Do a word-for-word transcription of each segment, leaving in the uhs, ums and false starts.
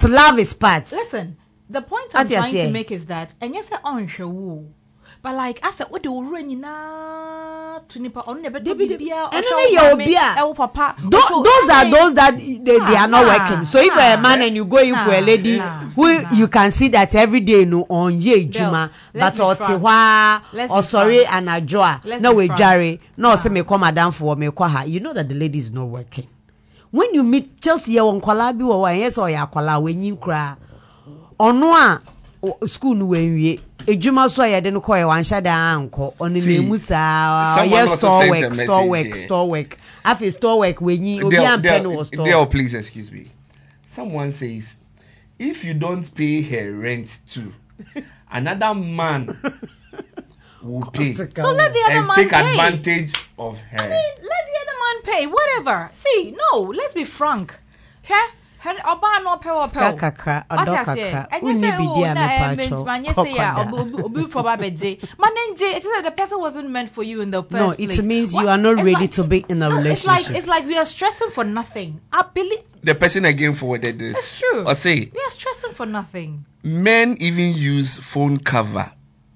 love is part. Listen, the point I'm trying to make is that, and yes, on show, but like I said, what do we run na to nipa on never to be beer or papa. Those are those that they, they are not working. So if you're a man and you go in for a lady, who you can see that every day no on ye juma, but or tiwa or sorry and a joa. No we Jerry, no say me come madam for me kwa. You know that the lady is not working. When you meet Chelsea on Kwalabi or yes or ya Kwala when you cry on one school no we ejuma so ya de no koy wan shada anko on the musa yes store work store work store work after store work when you obi am pen was store. There, please excuse me. Someone says if you don't pay her rent too, another man will pay. So let the other and man take pay. advantage of her. I mean, let the other man pay, whatever. See, no, let's be frank. Huh? Oba no pay or pay. Kakra, odokakra. Uni bidia me pacho. Obu for babede. Manenje, it is that the person wasn't meant for you in the first no, place. No, it means you are not ready like, to be in a no, relationship. It's like it's like we are stressing for nothing. I believe the person again forwarded this. It's true. Or say we are stressing for nothing. Men even use phone cover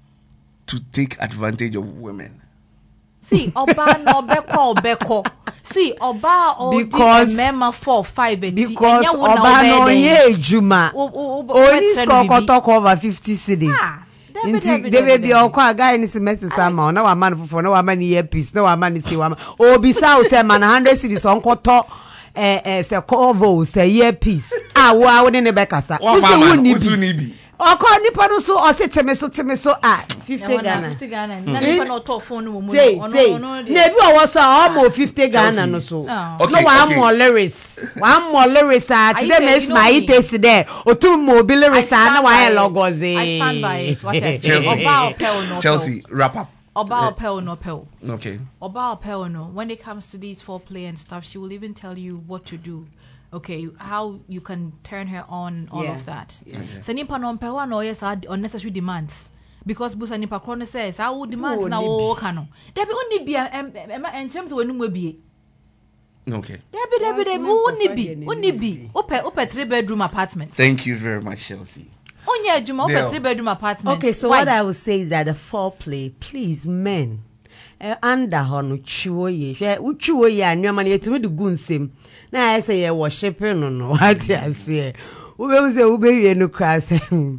to take advantage of women. See, Oba no beko beko. See, Oba or because mema four five because Oba no ye juma. Only score talk over fifty cities. Inti they be okwa guy ni semester sama na wa man fofo na wa man earpiece na wa man si wa obi sa o say man one hundred cities on koto eh eh se cover say earpiece ah wa wo ne be kasa wo ni bi Oko nipa no so o se teme so teme so ah fifty Ghana fifty Ghana na nipa no to phone no mu no na bi o wo so almost fifty Ghana no so no wa more lyrics wa more lyrics ah today miss my taste there otum mo bi lyrics ah na wa logozi I stand by it what I say Oba Opel no Chelsea wrap up Oba Opel no Opel okay Oba Opel no when it comes to these foreplay and stuff she will even tell you what to do. Okay, how you can turn her on, all yeah. of that. So nipa no mpewa no yes unnecessary demands because busa nipa krono says I will demand na wo kano. There be only be in terms when we be. Okay. There be there be there only be only be. Ope ope three bedroom apartment. Thank you very much, Chelsea. Only juma ope three bedroom apartment. Okay, so Why? What I would say is that the foreplay, please men. Uh, under hono chiwo ye hwe uchiwo ye anwama na yetumi de gunsem na I say ye worshiping no no what you say ube use ube wie no class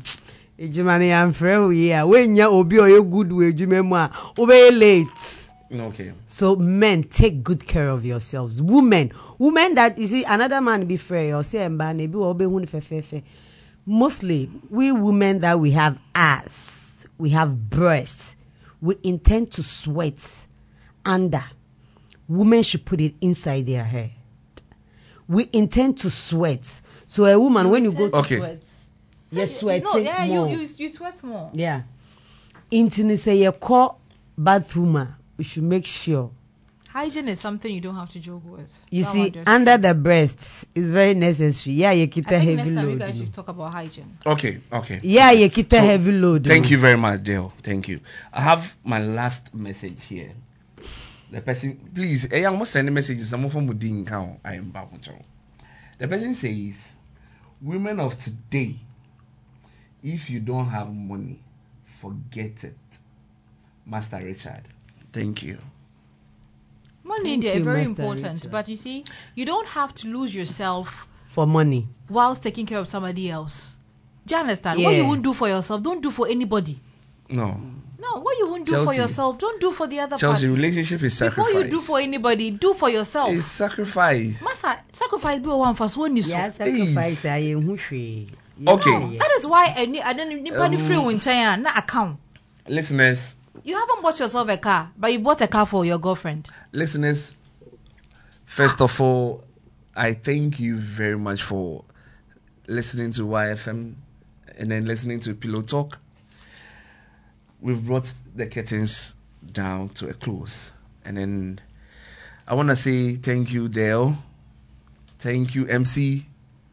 ejuma na yamfre wo ye a wenya obi o ye good we ejuma mu a ube late. Okay, so men, take good care of yourselves. Women women that you see another man be fair or say emba na bi wo be hu ne fefefe. Mostly we women that we have ass, we have breasts, we intend to sweat under. Women should put it inside their head. We intend to sweat. So a woman, you when you go to okay, sweat. you sweat no, yeah, more. You, you you sweat more. Yeah. Intini say you call bathroom. We should make sure. Hygiene is something you don't have to joke with. You that see, under the breasts is very necessary. Yeah, you keep a heavy next load. Time you guys should talk about hygiene. Okay, okay. Yeah, you keep a so, heavy load. Thank you very much, Dale. Thank you. I have my last message here. The person, please, I am sending messages. I'm from Mudin Cow. I am back. The person says, "Women of today, if you don't have money, forget it." Master Richard, thank you. Money is very important, Richard. But you see, you don't have to lose yourself for money whilst taking care of somebody else. Do you understand? Yeah. What you won't do for yourself, don't do for anybody. No. No, what you won't do Chelsea, for yourself, don't do for the other Chelsea, party. relationship is sacrifice. Before you do for anybody, do for yourself. It's sacrifice. Masa, sacrifice be one for so yeah, sacrifice. I am okay. No, that is why I need. I don't need um, free in China. Not account. Listeners. You haven't bought yourself a car, but you bought a car for your girlfriend. Listeners, first of all, I thank you very much for listening to Y F M and then listening to Pillow Talk. We've brought the curtains down to a close. And then I want to say thank you, Dale. Thank you, M C.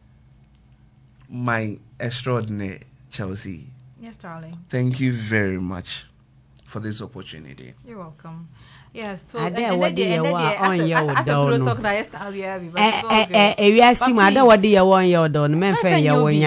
My extraordinary Chelsea. Yes, darling. Thank you very much for this opportunity. You're welcome. Yes, so and then what do you want on your door? Eh eh eh, we are seeing what do you want your door? Men fan your